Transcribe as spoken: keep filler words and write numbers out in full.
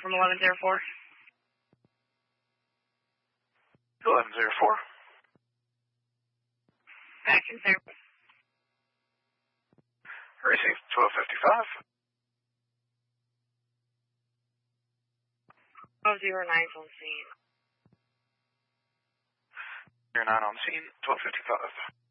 from eleven zero four. eleven zero four. Action zero. Received twelve fifty-five. twelve zero nine on scene. zero nine on scene, twelve fifty-five.